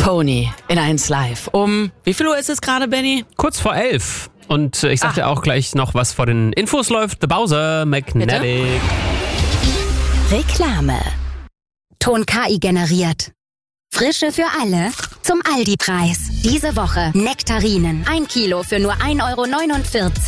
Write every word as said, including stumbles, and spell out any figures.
Tony in eins Live. Um wie viel Uhr ist es gerade, Benny? Kurz vor elf. Und ich sag dir auch gleich noch, was vor den Infos läuft. The Bowser, Magnetic. Bitte? Reklame. Ton K I generiert. Frische für alle zum Aldi-Preis. Diese Woche Nektarinen. Ein Kilo für nur ein Euro neunundvierzig.